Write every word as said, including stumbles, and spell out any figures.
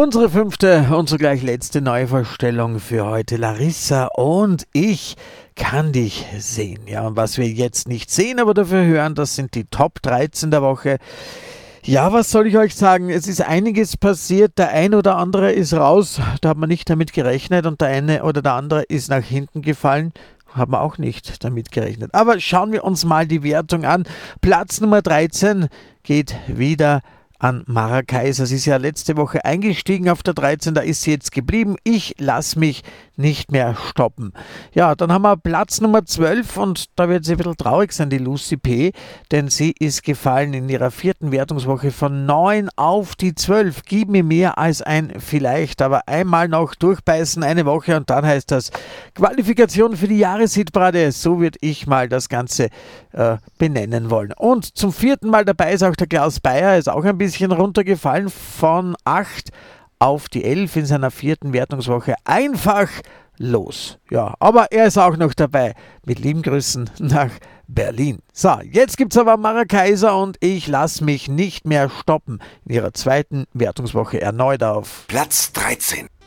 Unsere fünfte und zugleich letzte Neuvorstellung für heute. Larissa und ich kann dich sehen. Ja, und was wir jetzt nicht sehen, aber dafür hören, das sind die Top dreizehn der Woche. Ja, was soll ich euch sagen? Es ist einiges passiert. Der ein oder andere ist raus. Da hat man nicht damit gerechnet. Und der eine oder der andere ist nach hinten gefallen. Haben wir auch nicht damit gerechnet. Aber schauen wir uns mal die Wertung an. Platz Nummer dreizehn geht wieder an Mara Kaiser. Sie ist ja letzte Woche eingestiegen auf der dreizehn, da ist sie jetzt geblieben. Ich lasse mich nicht mehr stoppen. Ja, dann haben wir Platz Nummer zwölf und da wird sie ein bisschen traurig sein, die Lucy P., denn sie ist gefallen in ihrer vierten Wertungswoche von neun auf die zwölf. Gib mir mehr als ein vielleicht, aber einmal noch durchbeißen, eine Woche und dann heißt das Qualifikation für die Jahreshitparade. So würde ich mal das Ganze äh, benennen wollen. Und zum vierten Mal dabei ist auch der Klaus Bayer, ist auch ein bisschen runtergefallen von acht auf die elf in seiner vierten Wertungswoche. Einfach los. Ja, aber er ist auch noch dabei. Mit lieben Grüßen nach Berlin. So, jetzt gibt es aber Mara Kaiser und ich lasse mich nicht mehr stoppen. In ihrer zweiten Wertungswoche erneut auf Platz dreizehn.